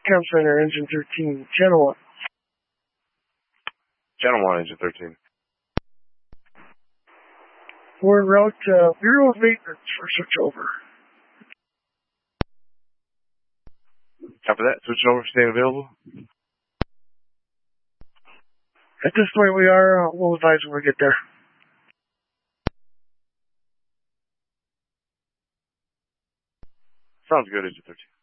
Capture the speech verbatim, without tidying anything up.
Cam Center, engine thirteen, channel one. Channel one, engine thirteen. We're en route to Bureau of Maintenance for switchover. After that, switching over, staying available. At this point we are, uh, we'll advise when we get there. Sounds good, engine thirteen.